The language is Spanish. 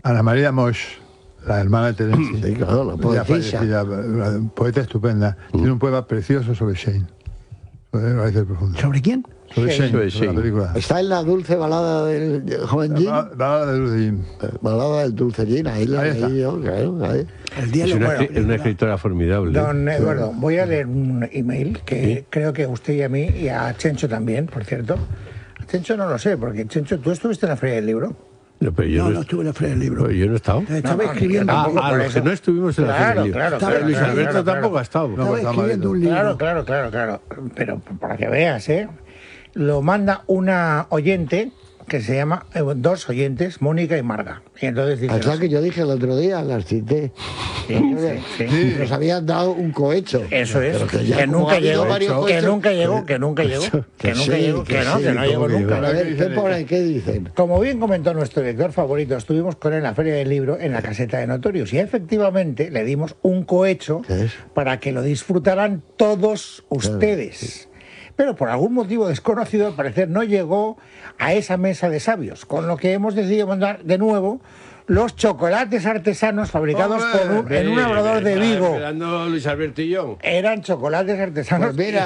Ana María Moix, la hermana de Terenci. Sí, claro, la poetisa. Poeta estupenda. Tiene un poema precioso sobre Shane. Sobre Raíces Profundas. ¿Sobre quién? Sobre Shane, Sobre sobre la Shane. película. Está en la dulce balada del joven Jim. Balada de Dulce Jim. Balada del dulce Jim, ahí la Ahí está. leí yo, claro, ahí. El Es diálogo. una escritora formidable. Don Eduardo, voy a leer un email que creo que a usted y a mí, y a Chencho también, por cierto. A Chencho no lo sé, porque Chencho, ¿tú estuviste en la Feria del Libro? No, pero yo No estuve en la Feria del Libro. pero yo no he estado. Estaba No, escribiendo. ni yo tampoco, por Los eso. que no estuvimos en la Feria del Libro. Claro, Luis claro, Alberto claro, tampoco claro. ha estado. Estaba escribiendo un libro. Claro. Pero para que veas, lo manda una oyente que se llama, dos oyentes, Mónica y Marga. Y entonces dice... Hasta que yo dije el otro día, las cité. Sí. Nos habían dado un cohecho. Eso es, Pero ya que como nunca ha habido llegó, varios que cohechos, nunca llegó, que no llegó nunca. A ver, ¿qué dicen? Como bien comentó nuestro director favorito, estuvimos con él en la Feria del Libro en la caseta de Notorious y efectivamente le dimos un cohecho ¿Qué es? para que lo disfrutaran todos ustedes. Pero por algún motivo desconocido, al parecer no llegó a esa mesa de sabios, con lo que hemos decidido mandar de nuevo los chocolates artesanos fabricados en un obrador de Vigo. Esperando Luis Alberto y yo. Eran chocolates artesanos. Pues mira,